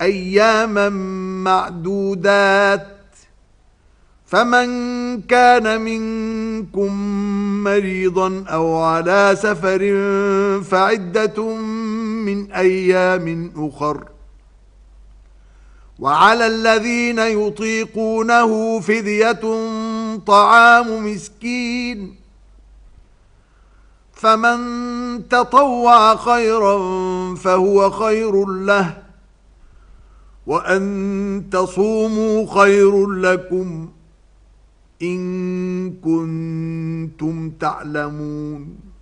أياما معدودات، فمن كان منكم مريضا أو على سفر فعدة من أيام أخر، وعلى الذين يطيقونه فدية طعام مسكين، فمن تطوع خيرا فهو خير له، وأن تصوموا خير لكم إن كنتم تعلمون.